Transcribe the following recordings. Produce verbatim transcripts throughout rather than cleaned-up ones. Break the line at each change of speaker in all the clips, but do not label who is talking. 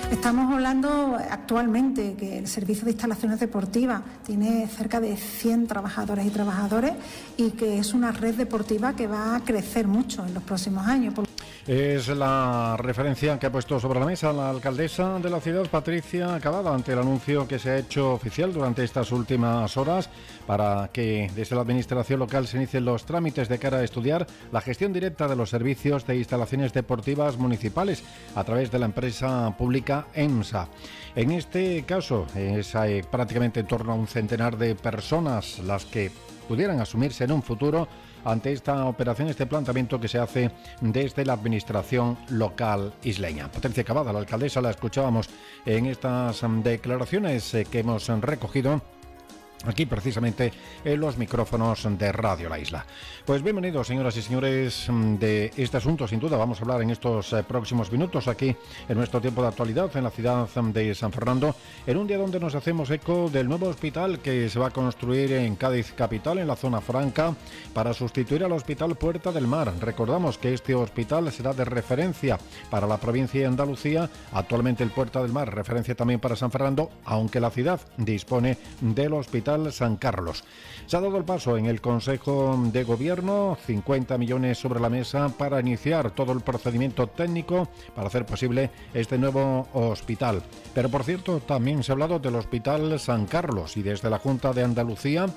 Estamos hablando actualmente que el servicio de instalaciones deportivas tiene cerca de cien trabajadores y trabajadores y que es una red deportiva que va a crecer mucho en los próximos años.
Es la referencia que ha puesto sobre la mesa la alcaldesa de la ciudad, Patricia Cavada, ante el anuncio que se ha hecho oficial durante estas últimas horas para que desde la administración local se inicien los trámites de cara a estudiar la gestión directa de los servicios de instalaciones deportivas municipales a través de la empresa pública EMSA. En este caso es eh, prácticamente en torno a un centenar de personas las que pudieran asumirse en un futuro ante esta operación, este planteamiento que se hace desde la administración local isleña. Patricia Cavada, la alcaldesa, la escuchábamos en estas declaraciones que hemos recogido aquí precisamente en los micrófonos de Radio La Isla. Pues bienvenidos, señoras y señores, de este asunto. Sin duda vamos a hablar en estos eh, próximos minutos aquí en nuestro tiempo de actualidad en la ciudad de San Fernando, en un día donde nos hacemos eco del nuevo hospital que se va a construir en Cádiz capital, en la zona franca, para sustituir al Hospital Puerta del Mar. Recordamos que este hospital será de referencia para la provincia de Andalucía, actualmente el Puerta del Mar, referencia también para San Fernando, aunque la ciudad dispone del Hospital San Carlos. Se ha dado el paso en el Consejo de Gobierno, cincuenta millones sobre la mesa para iniciar todo el procedimiento técnico para hacer posible este nuevo hospital. Pero por cierto, también se ha hablado del Hospital San Carlos y desde la Junta de Andalucía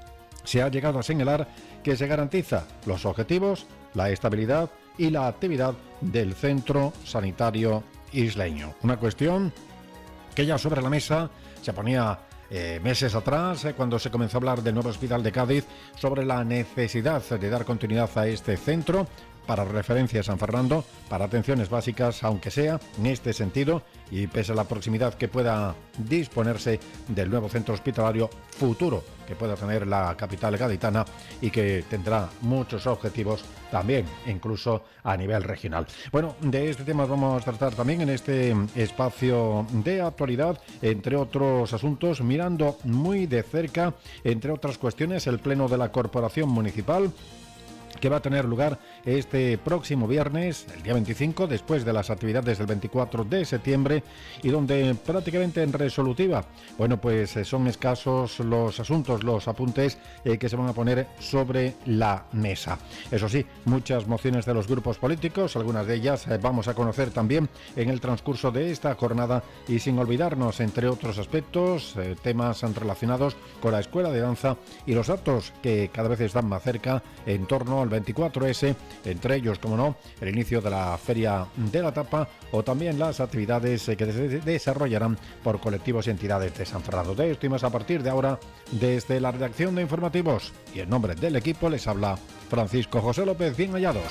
se ha llegado a señalar que se garantiza los objetivos, la estabilidad y la actividad del centro sanitario isleño. Una cuestión que ya sobre la mesa se ponía Eh, meses atrás, eh, cuando se comenzó a hablar del nuevo hospital de Cádiz, sobre la necesidad de dar continuidad a este centro para referencia a San Fernando, para atenciones básicas, aunque sea en este sentido, y pese a la proximidad que pueda disponerse del nuevo centro hospitalario futuro que pueda tener la capital gaditana y que tendrá muchos objetivos también, incluso a nivel regional. Bueno, de este tema vamos a tratar también en este espacio de actualidad, entre otros asuntos, mirando muy de cerca, entre otras cuestiones, el pleno de la Corporación Municipal, que va a tener lugar este próximo viernes, el día veinticinco, después de las actividades del veinticuatro de septiembre, y donde prácticamente en resolutiva, bueno, pues son escasos los asuntos, los apuntes eh, que se van a poner sobre la mesa. Eso sí, muchas mociones de los grupos políticos, algunas de ellas eh, vamos a conocer también en el transcurso de esta jornada, y sin olvidarnos, entre otros aspectos, eh, temas relacionados con la escuela de danza y los actos que cada vez están más cerca en torno al veinticuatro ese, entre ellos, como no, el inicio de la Feria de la Tapa o también las actividades que se desarrollarán por colectivos y entidades de San Fernando. De esto y más a partir de ahora, desde la redacción de informativos, y en nombre del equipo les habla Francisco José López. Bien hallados.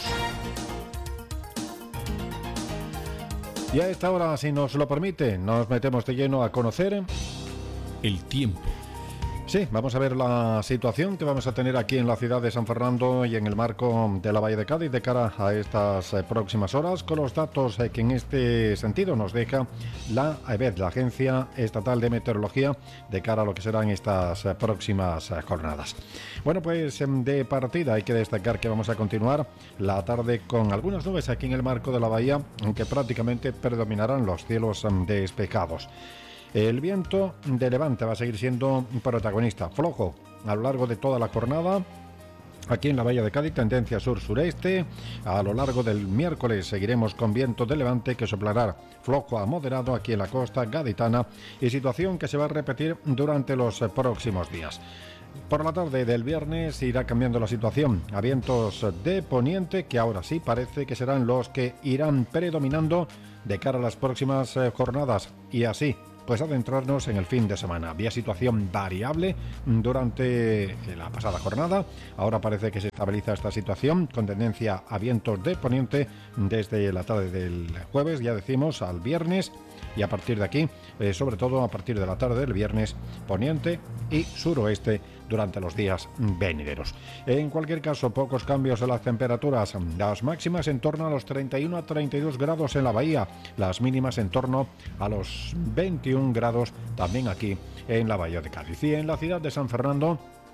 Y a esta hora, si nos lo permite, nos metemos de lleno a conocer
el tiempo.
Sí, vamos a ver la situación que vamos a tener aquí en la ciudad de San Fernando y en el marco de la Bahía de Cádiz de cara a estas eh, próximas horas, con los datos eh, que en este sentido nos deja la A E B E T, la Agencia Estatal de Meteorología, de cara a lo que serán estas eh, próximas eh, jornadas. Bueno, pues eh, de partida hay que destacar que vamos a continuar la tarde con algunas nubes aquí en el marco de la bahía, aunque prácticamente predominarán los cielos eh, despejados. El viento de levante va a seguir siendo protagonista, flojo a lo largo de toda la jornada. Aquí en la Bahía de Cádiz, tendencia sur-sureste. A lo largo del miércoles seguiremos con viento de levante que soplará flojo a moderado aquí en la costa gaditana, y situación que se va a repetir durante los próximos días. Por la tarde del viernes irá cambiando la situación a vientos de poniente, que ahora sí parece que serán los que irán predominando de cara a las próximas jornadas, y así pues adentrarnos en el fin de semana. Había situación variable durante la pasada jornada, ahora parece que se estabiliza esta situación con tendencia a vientos de poniente desde la tarde del jueves, ya decimos, al viernes, y a partir de aquí, eh, sobre todo a partir de la tarde del viernes, poniente y suroeste durante los días venideros. En cualquier caso, pocos cambios en las temperaturas, las máximas en torno a los treinta y uno a treinta y dos grados en la bahía, las mínimas en torno a los veintiún grados también aquí en la Bahía de Cádiz. Y en la ciudad de San Fernando,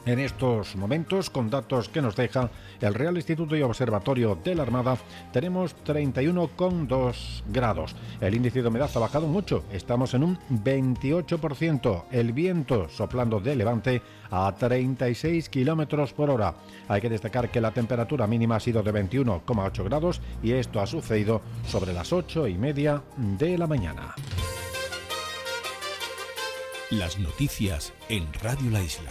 En estos momentos, con datos que nos deja el Real Instituto y Observatorio de la Armada, tenemos treinta y uno coma dos grados. El índice de humedad ha bajado mucho, estamos en un veintiocho por ciento. El viento soplando de levante a treinta y seis kilómetros por hora. Hay que destacar que la temperatura mínima ha sido de veintiuno coma ocho grados y esto ha sucedido sobre las ocho y media de la mañana.
Las noticias en Radio La Isla.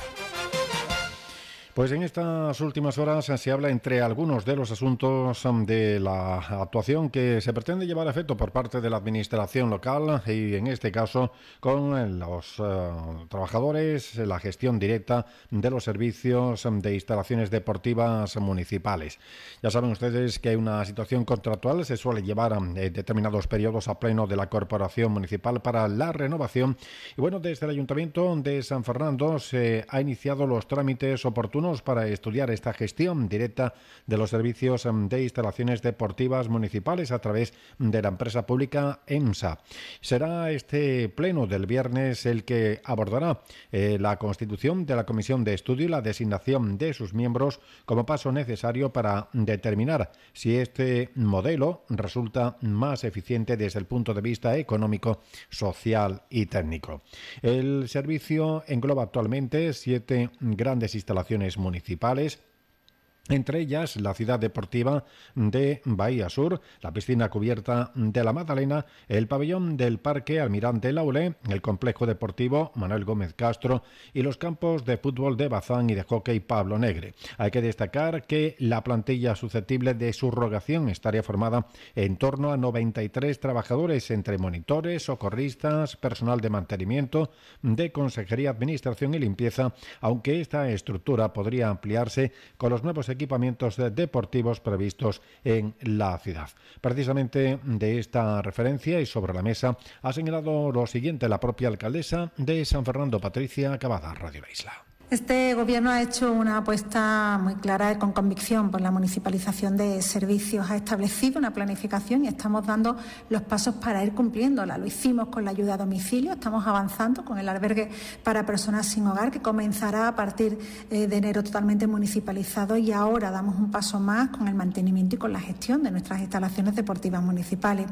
Pues en estas últimas horas se habla entre algunos de los asuntos de la actuación que se pretende llevar a efecto por parte de la administración local y en este caso con los uh, trabajadores, la gestión directa de los servicios de instalaciones deportivas municipales. Ya saben ustedes que una situación contractual se suele llevar en determinados periodos a pleno de la Corporación Municipal para la renovación y bueno, desde el Ayuntamiento de San Fernando se ha iniciado los trámites oportunos para estudiar esta gestión directa de los servicios de instalaciones deportivas municipales a través de la empresa pública EMSA. Será este pleno del viernes el que abordará eh, la constitución de la Comisión de Estudio y la designación de sus miembros como paso necesario para determinar si este modelo resulta más eficiente desde el punto de vista económico, social y técnico. El servicio engloba actualmente siete grandes instalaciones municipales, entre ellas la ciudad deportiva de Bahía Sur, la piscina cubierta de la Magdalena, el pabellón del Parque Almirante Laulé, el complejo deportivo Manuel Gómez Castro y los campos de fútbol de Bazán y de hockey Pablo Negre. Hay que destacar que la plantilla susceptible de subrogación estaría formada en torno a noventa y tres trabajadores entre monitores, socorristas, personal de mantenimiento, de consejería, administración y limpieza, aunque esta estructura podría ampliarse con los nuevos equipamientos deportivos previstos en la ciudad. Precisamente de esta referencia y sobre la mesa ha señalado lo siguiente la propia alcaldesa de San Fernando, Patricia Cavada, Radio La Isla.
Este Gobierno ha hecho una apuesta muy clara y con convicción por la municipalización de servicios. Ha establecido una planificación y estamos dando los pasos para ir cumpliéndola. Lo hicimos con la ayuda a domicilio, estamos avanzando con el albergue para personas sin hogar, que comenzará a partir de enero totalmente municipalizado, y ahora damos un paso más con el mantenimiento y con la gestión de nuestras instalaciones deportivas municipales.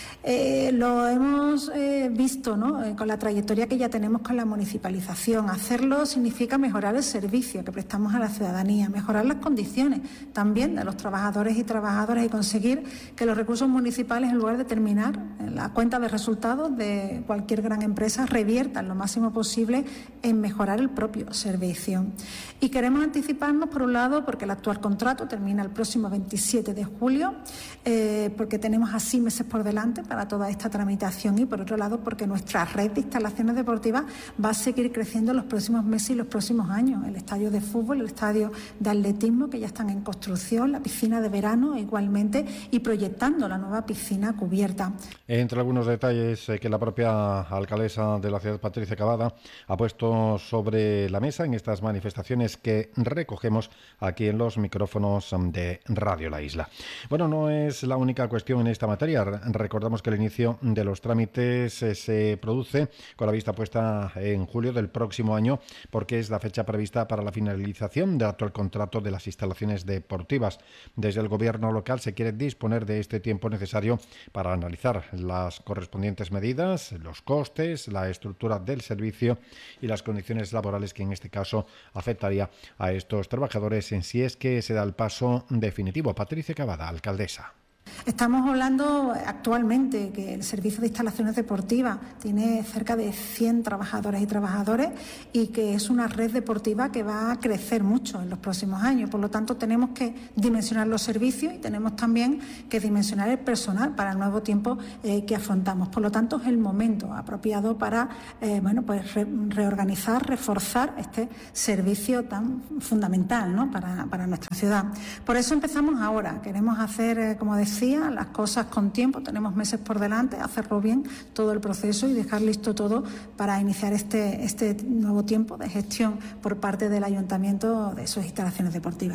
Eh, lo hemos eh, visto, ¿no?, eh, con la trayectoria que ya tenemos con la municipalización. Hacerlo significa mejorar el servicio que prestamos a la ciudadanía, mejorar las condiciones también de los trabajadores y trabajadoras y conseguir que los recursos municipales, en lugar de terminar en la cuenta de resultados de cualquier gran empresa, reviertan lo máximo posible en mejorar el propio servicio. Y queremos anticiparnos, por un lado, porque el actual contrato termina el próximo veintisiete de julio, eh, porque tenemos así meses por delante para toda esta tramitación, y por otro lado porque nuestra red de instalaciones deportivas va a seguir creciendo en los próximos meses y los próximos años. El estadio de fútbol, el estadio de atletismo, que ya están en construcción, la piscina de verano igualmente, y proyectando la nueva piscina cubierta.
Entre algunos detalles que la propia alcaldesa de la ciudad, Patricia Cavada, ha puesto sobre la mesa en estas manifestaciones que recogemos aquí en los micrófonos de Radio La Isla. Bueno, no es la única cuestión en esta materia. Recordamos que el inicio de los trámites eh, se produce con la vista puesta en julio del próximo año, porque es la fecha prevista para la finalización del actual contrato de las instalaciones deportivas. Desde el Gobierno local se quiere disponer de este tiempo necesario para analizar las correspondientes medidas, los costes, la estructura del servicio y las condiciones laborales que en este caso afectaría a estos trabajadores, en si es que se da el paso definitivo. Patricia Cavada, alcaldesa.
Estamos hablando actualmente que el Servicio de Instalaciones Deportivas tiene cerca de cien trabajadoras y trabajadores y que es una red deportiva que va a crecer mucho en los próximos años. Por lo tanto, tenemos que dimensionar los servicios y tenemos también que dimensionar el personal para el nuevo tiempo eh, que afrontamos. Por lo tanto, es el momento apropiado para eh, bueno, pues re reorganizar, reforzar este servicio tan fundamental, ¿no?, para, para nuestra ciudad. Por eso empezamos ahora. Queremos hacer, eh, como decía, las cosas con tiempo, tenemos meses por delante, hacerlo bien todo el proceso y dejar listo todo para iniciar este, este nuevo tiempo de gestión por parte del Ayuntamiento de sus instalaciones deportivas.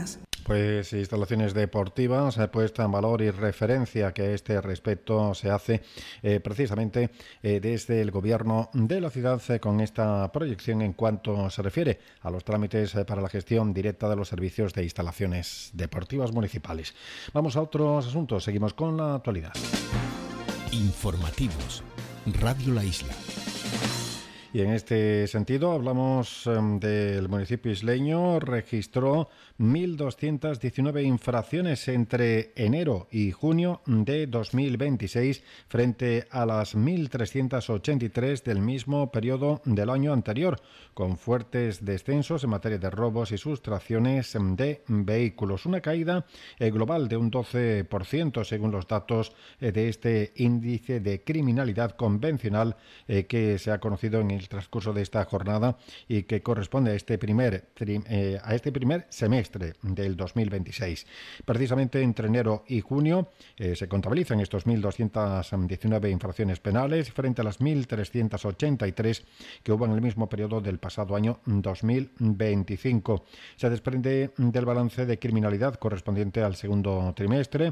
Pues instalaciones deportivas, eh, puesta en valor y referencia que a este respecto se hace eh, precisamente eh, desde el Gobierno de la ciudad eh, con esta proyección en cuanto se refiere a los trámites eh, para la gestión directa de los servicios de instalaciones deportivas municipales. Vamos a otros asuntos, seguimos con la actualidad.
Informativos, Radio La Isla.
Y en este sentido hablamos um, del municipio isleño, registró mil doscientas diecinueve infracciones entre enero y junio de dos mil veintiséis frente a las mil trescientas ochenta y tres del mismo periodo del año anterior, con fuertes descensos en materia de robos y sustracciones de vehículos. Una caída eh, global de un doce por ciento según los datos eh, de este índice de criminalidad convencional eh, que se ha conocido en el transcurso de esta jornada y que corresponde a este primer eh, a este primer semestre del dos mil veintiséis. Precisamente entre enero y junio eh, se contabilizan estos mil doscientas diecinueve infracciones penales frente a las mil trescientas ochenta y tres que hubo en el mismo periodo del pasado año dos mil veinticinco. Se desprende del balance de criminalidad correspondiente al segundo trimestre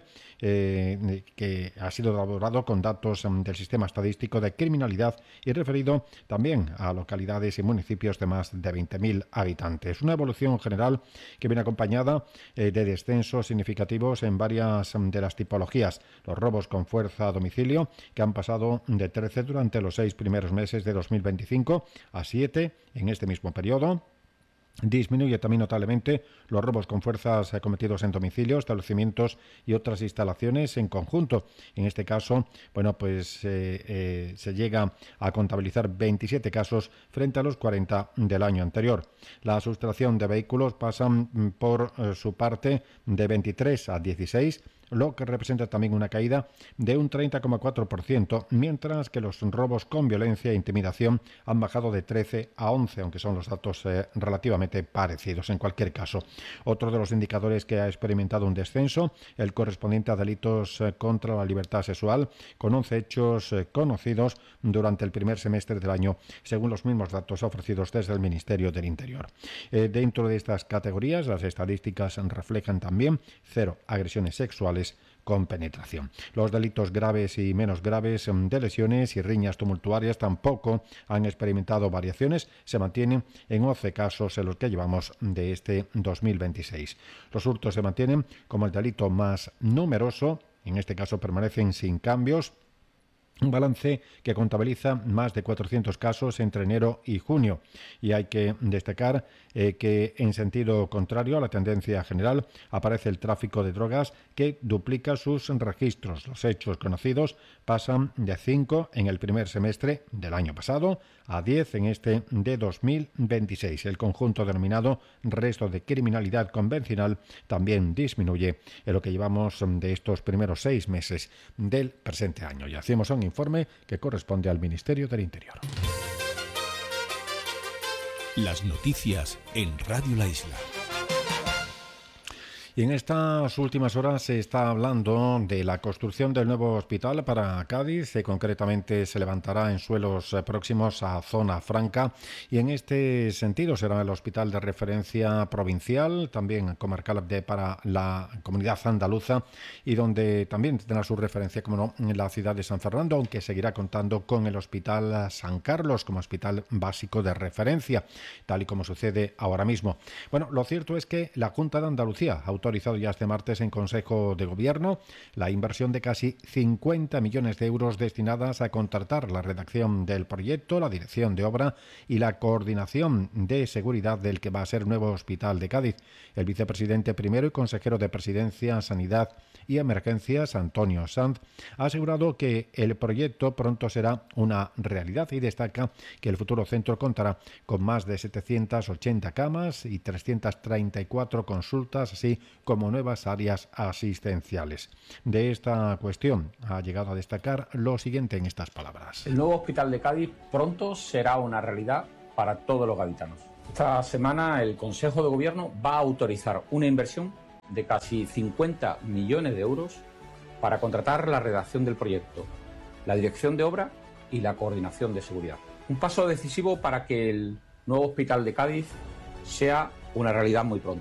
eh, que ha sido elaborado con datos del sistema estadístico de criminalidad y referido también a localidades y municipios de más de veinte mil habitantes. Una evolución general que viene acompañada eh, de descensos significativos en varias de las tipologías. Los robos con fuerza a domicilio, que han pasado de trece durante los seis primeros meses de dos mil veinticinco a siete en este mismo periodo. Disminuye también notablemente los robos con fuerzas cometidos en domicilios, establecimientos y otras instalaciones en conjunto. En este caso, bueno, pues eh, eh, se llega a contabilizar veintisiete casos frente a los cuarenta del año anterior. La sustracción de vehículos pasa por eh, su parte de veintitrés a dieciséis, lo que representa también una caída de un treinta coma cuatro por ciento, mientras que los robos con violencia e intimidación han bajado de trece a once, aunque son los datos eh, relativamente parecidos en cualquier caso. Otro de los indicadores que ha experimentado un descenso, el correspondiente a delitos eh, contra la libertad sexual, con once hechos eh, conocidos durante el primer semestre del año, según los mismos datos ofrecidos desde el Ministerio del Interior. Eh, dentro de estas categorías, las estadísticas reflejan también cero agresiones sexuales con penetración. Los delitos graves y menos graves de lesiones y riñas tumultuarias tampoco han experimentado variaciones, se mantienen en once casos en los que llevamos de este dos mil veintiséis. Los hurtos se mantienen como el delito más numeroso, en este caso permanecen sin cambios. Un balance que contabiliza más de cuatrocientos casos entre enero y junio. Y hay que destacar eh, que, en sentido contrario a la tendencia general, aparece el tráfico de drogas que duplica sus registros. Los hechos conocidos pasan de cinco en el primer semestre del año pasado a diez en este de dos mil veintiséis. El conjunto denominado resto de criminalidad convencional también disminuye en lo que llevamos de estos primeros seis meses del presente año. Y hacemos un informe que corresponde al Ministerio del Interior.
Las noticias en Radio La Isla.
Y en estas últimas horas se está hablando de la construcción del nuevo hospital para Cádiz. Eh, concretamente se levantará en suelos eh, próximos a Zona Franca y en este sentido será el hospital de referencia provincial, también comarcal de, para la comunidad andaluza y donde también tendrá su referencia, como no, en la ciudad de San Fernando, aunque seguirá contando con el Hospital San Carlos como hospital básico de referencia, tal y como sucede ahora mismo. Bueno, lo cierto es que la Junta de Andalucía ha autorizado ya este martes en Consejo de Gobierno la inversión de casi cincuenta millones de euros destinadas a contratar la redacción del proyecto, la dirección de obra y la coordinación de seguridad del que va a ser el nuevo hospital de Cádiz. El vicepresidente primero y consejero de Presidencia, Sanidad y Emergencias, Antonio Sanz, ha asegurado que el proyecto pronto será una realidad y destaca que el futuro centro contará con más de setecientas ochenta camas y trescientas treinta y cuatro consultas, así como nuevas áreas asistenciales. De esta cuestión ha llegado a destacar lo siguiente en estas palabras.
El nuevo hospital de Cádiz pronto será una realidad para todos los gaditanos. Esta semana el Consejo de Gobierno va a autorizar una inversión de casi cincuenta millones de euros para contratar la redacción del proyecto, la dirección de obra y la coordinación de seguridad. Un paso decisivo para que el nuevo hospital de Cádiz sea una realidad muy pronto.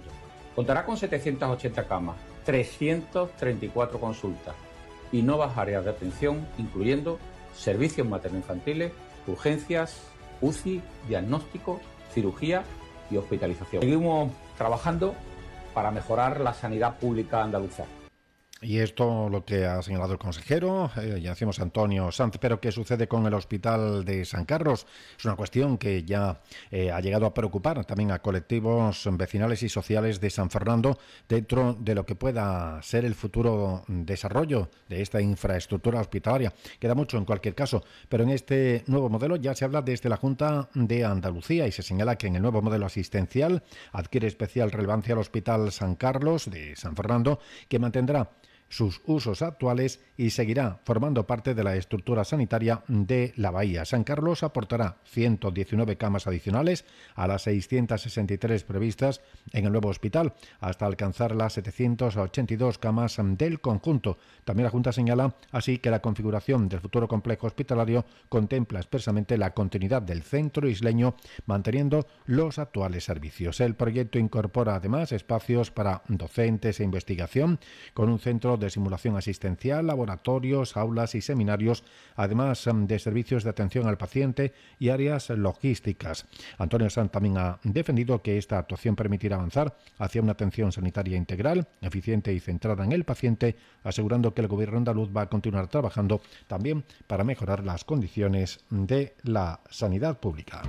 Contará con setecientas ochenta camas, trescientas treinta y cuatro consultas y nuevas áreas de atención, incluyendo servicios materno-infantiles, urgencias, U C I, diagnóstico, cirugía y hospitalización. Seguimos trabajando para mejorar la sanidad pública andaluza.
Y esto lo que ha señalado el consejero, eh, ya decimos Antonio Sanz, pero ¿qué sucede con el Hospital de San Carlos? Es una cuestión que ya eh, ha llegado a preocupar también a colectivos vecinales y sociales de San Fernando dentro de lo que pueda ser el futuro desarrollo de esta infraestructura hospitalaria. Queda mucho en cualquier caso, pero en este nuevo modelo ya se habla desde la Junta de Andalucía y se señala que en el nuevo modelo asistencial adquiere especial relevancia el Hospital San Carlos de San Fernando, que mantendrá sus usos actuales y seguirá formando parte de la estructura sanitaria de la Bahía. San Carlos aportará ciento diecinueve camas adicionales a las seiscientas sesenta y tres previstas en el nuevo hospital, hasta alcanzar las setecientas ochenta y dos camas del conjunto. También la Junta señala así que la configuración del futuro complejo hospitalario contempla expresamente la continuidad del centro isleño, manteniendo los actuales servicios. El proyecto incorpora además espacios para docentes e investigación, con un centro de simulación asistencial, laboratorios, aulas y seminarios, además de servicios de atención al paciente y áreas logísticas. Antonio Sanz también ha defendido que esta actuación permitirá avanzar hacia una atención sanitaria integral, eficiente y centrada en el paciente, asegurando que el Gobierno andaluz va a continuar trabajando también para mejorar las condiciones de la sanidad pública.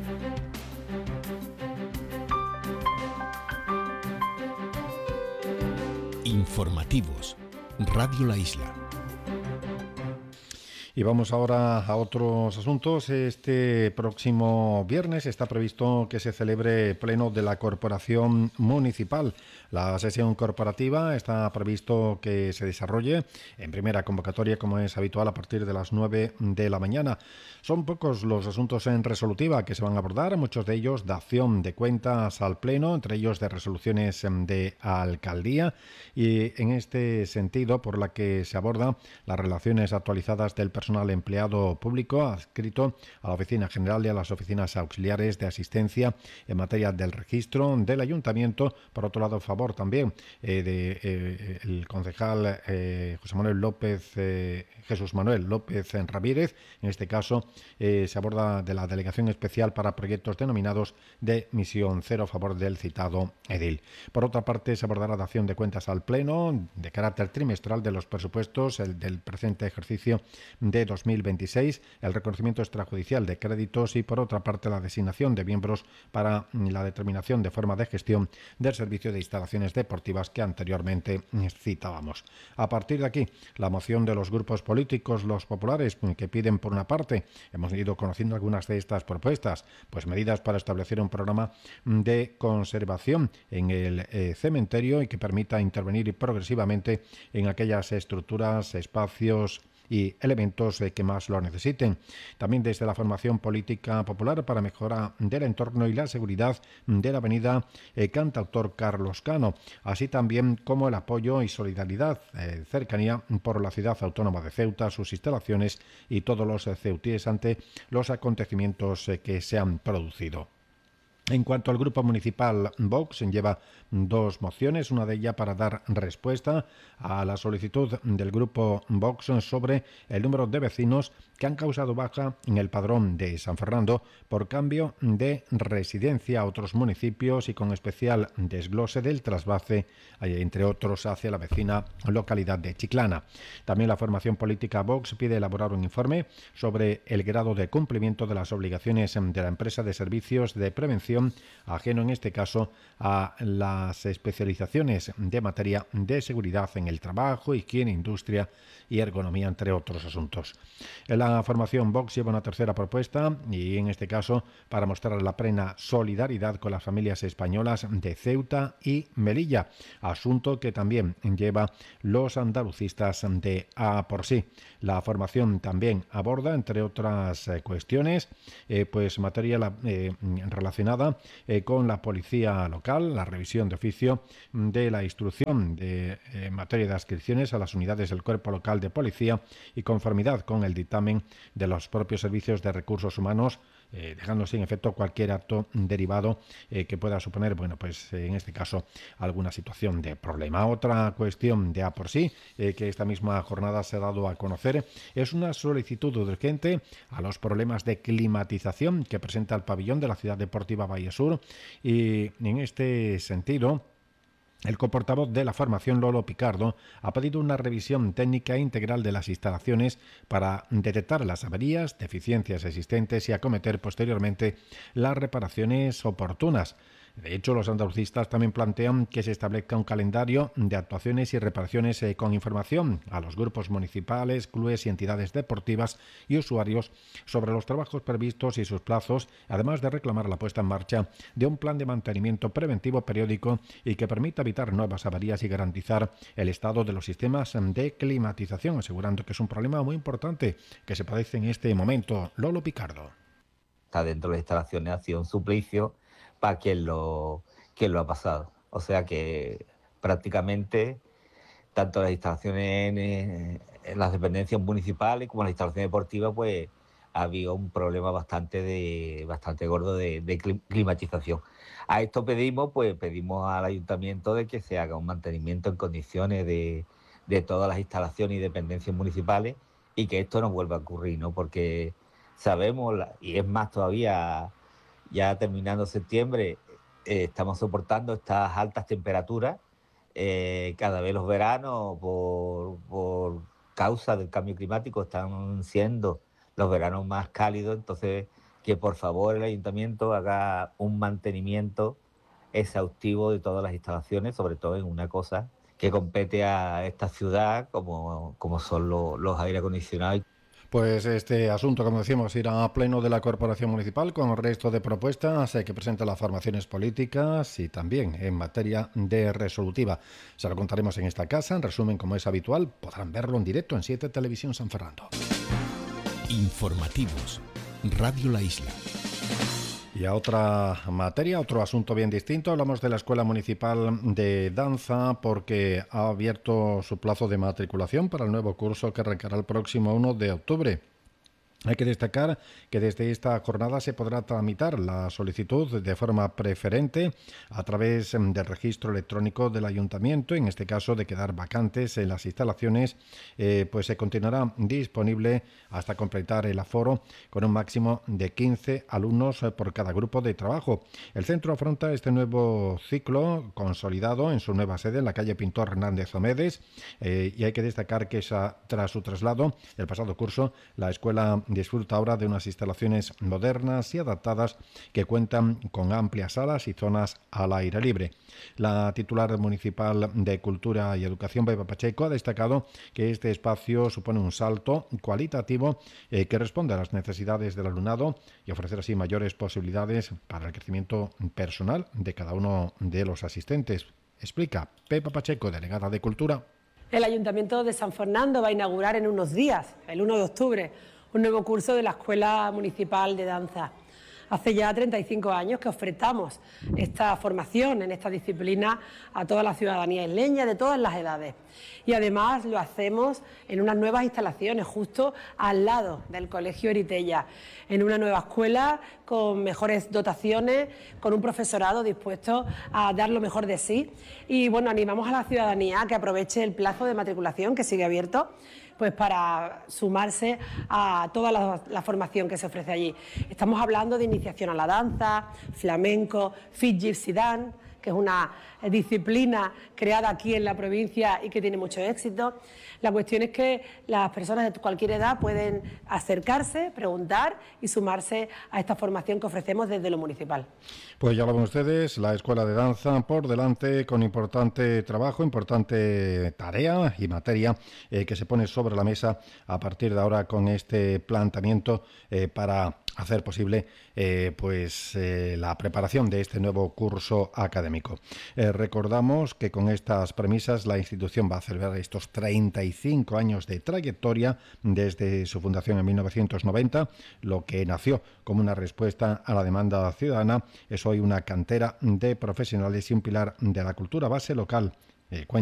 Informativos, Radio La Isla.
Y vamos ahora a otros asuntos. Este próximo viernes está previsto que se celebre pleno de la Corporación Municipal. La sesión corporativa está previsto que se desarrolle en primera convocatoria, como es habitual, a partir de las nueve de la mañana. Son pocos los asuntos en resolutiva que se van a abordar, muchos de ellos de acción de cuentas al Pleno, entre ellos de resoluciones de alcaldía, y en este sentido por la que se aborda las relaciones actualizadas del personal empleado público adscrito a la Oficina General y a las oficinas auxiliares de asistencia en materia del registro del Ayuntamiento. Por otro lado, a favor también eh, de eh, el concejal eh, José Manuel López, eh, Jesús Manuel López Ramírez. En este caso eh, se aborda de la Delegación Especial para Proyectos denominados de Misión Cero a favor del citado edil. Por otra parte, se abordará dación de cuentas al Pleno de carácter trimestral de los presupuestos el del presente ejercicio de dos mil veintiséis, el reconocimiento extrajudicial de créditos y, por otra parte, la designación de miembros para la determinación de forma de gestión del servicio de instalaciones deportivas que anteriormente citábamos. A partir de aquí, la moción de los grupos políticos, los populares, que piden, por una parte, hemos ido conociendo algunas de estas propuestas, pues medidas para establecer un programa de conservación en el eh, cementerio y que permita intervenir progresivamente en aquellas estructuras, espacios y elementos eh, que más lo necesiten. También desde la formación política popular para mejora del entorno y la seguridad de la avenida eh, Cantautor Carlos Cano, así también como el apoyo y solidaridad, eh, cercanía por la ciudad autónoma de Ceuta, sus instalaciones y todos los eh, ceutíes ante los acontecimientos eh, que se han producido. En cuanto al grupo municipal Vox, lleva dos mociones, una de ellas para dar respuesta a la solicitud del grupo Vox sobre el número de vecinos que han causado baja en el padrón de San Fernando por cambio de residencia a otros municipios y con especial desglose del trasvase, entre otros, hacia la vecina localidad de Chiclana. También la formación política Vox pide elaborar un informe sobre el grado de cumplimiento de las obligaciones de la empresa de servicios de prevención, ajeno en este caso a las especializaciones de materia de seguridad en el trabajo, higiene, industria y ergonomía, entre otros asuntos. La formación Vox lleva una tercera propuesta y en este caso para mostrar la plena solidaridad con las familias españolas de Ceuta y Melilla, asunto que también lleva los andalucistas de A por sí. La formación también aborda, entre otras eh, cuestiones, eh, pues materia eh, relacionada Eh, con la policía local, la revisión de oficio de la instrucción de eh, materia de adscripciones a las unidades del Cuerpo Local de Policía y conformidad con el dictamen de los propios servicios de recursos humanos eh, dejando sin efecto cualquier acto derivado eh, que pueda suponer, bueno, pues eh, en este caso alguna situación de problema. Otra cuestión de a por sí eh, que esta misma jornada se ha dado a conocer es una solicitud urgente a los problemas de climatización que presenta el pabellón de la Ciudad Deportiva Vallesur, y en este sentido el coportavoz de la formación, Lolo Picardo, ha pedido una revisión técnica integral de las instalaciones para detectar las averías, deficiencias existentes y acometer posteriormente las reparaciones oportunas. De hecho, los andalucistas también plantean que se establezca un calendario de actuaciones y reparaciones eh, con información a los grupos municipales, clubes y entidades deportivas y usuarios sobre los trabajos previstos y sus plazos, además de reclamar la puesta en marcha de un plan de mantenimiento preventivo periódico y que permita evitar nuevas averías y garantizar el estado de los sistemas de climatización, asegurando que es un problema muy importante que se padece en este momento. Lolo Picardo.
Está dentro de las instalaciones, ha sido un suplicio para quien lo, quien lo ha pasado. O sea que prácticamente tanto las instalaciones en, en las dependencias municipales como las instalaciones deportivas, pues ha habido un problema bastante de bastante gordo de, de climatización. A esto pedimos, pues pedimos al ayuntamiento de que se haga un mantenimiento en condiciones de, de todas las instalaciones y dependencias municipales y que esto no vuelva a ocurrir, ¿no? Porque sabemos, y es más todavía, ya terminando septiembre, eh, estamos soportando estas altas temperaturas. Eh, cada vez los veranos, por, por causa del cambio climático, están siendo los veranos más cálidos. Entonces, que por favor el ayuntamiento haga un mantenimiento exhaustivo de todas las instalaciones, sobre todo en una cosa que compete a esta ciudad, como, como son lo, los aire acondicionados.
Pues este asunto, como decimos, irá a pleno de la Corporación Municipal con el resto de propuestas que presentan las formaciones políticas y también en materia de resolutiva. Se lo contaremos en esta casa. En resumen, como es habitual, podrán verlo en directo en siete Televisión San Fernando.
Informativos. Radio La Isla.
Y a otra materia, otro asunto bien distinto, hablamos de la Escuela Municipal de Danza porque ha abierto su plazo de matriculación para el nuevo curso que arrancará el próximo uno de octubre. Hay que destacar que desde esta jornada se podrá tramitar la solicitud de forma preferente a través del registro electrónico del ayuntamiento. En este caso, de quedar vacantes en las instalaciones, eh, pues se continuará disponible hasta completar el aforo con un máximo de quince alumnos por cada grupo de trabajo. El centro afronta este nuevo ciclo consolidado en su nueva sede en la calle Pintor Hernández Omedes, eh, y hay que destacar que esa, tras su traslado el pasado curso, la escuela disfruta ahora de unas instalaciones modernas y adaptadas que cuentan con amplias salas y zonas al aire libre. La titular municipal de Cultura y Educación, Pepa Pacheco, ha destacado que este espacio supone un salto cualitativo eh, que responde a las necesidades del alumnado y ofrecer así mayores posibilidades para el crecimiento personal de cada uno de los asistentes. Explica Pepa Pacheco, delegada de Cultura.
El Ayuntamiento de San Fernando va a inaugurar en unos días, el uno de octubre, un nuevo curso de la Escuela Municipal de Danza. Hace ya treinta y cinco años que ofertamos esta formación en esta disciplina a toda la ciudadanía isleña de todas las edades. Y además lo hacemos en unas nuevas instalaciones justo al lado del Colegio Eritella, en una nueva escuela con mejores dotaciones, con un profesorado dispuesto a dar lo mejor de sí. Y bueno, animamos a la ciudadanía a que aproveche el plazo de matriculación que sigue abierto, pues para sumarse a toda la, la formación que se ofrece allí. Estamos hablando de iniciación a la danza, flamenco, Fit Gypsy Dance, que es una disciplina creada aquí en la provincia y que tiene mucho éxito. La cuestión es que las personas de cualquier edad pueden acercarse, preguntar y sumarse a esta formación que ofrecemos desde lo municipal.
Pues ya lo ven ustedes, la Escuela de Danza por delante con importante trabajo, importante tarea y materia eh, que se pone sobre la mesa a partir de ahora con este planteamiento eh, para hacer posible eh, pues eh, la preparación de este nuevo curso académico. Eh, recordamos que con estas premisas la institución va a celebrar estos treinta y cinco años de trayectoria desde su fundación en mil novecientos noventa, lo que nació como una respuesta a la demanda ciudadana. Es hoy una cantera de profesionales y un pilar de la cultura base local. Eh,